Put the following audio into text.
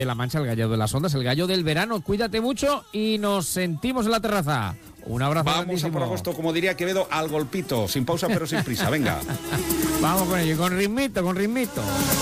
de La Mancha, el gallo de las ondas, el gallo del verano. Cuídate mucho y nos sentimos en la terraza. Un abrazo. Vamos grandísimo. a por agosto, como diría Quevedo, al golpito, sin pausa pero sin prisa, venga. Vamos con ello, con ritmito, con ritmito.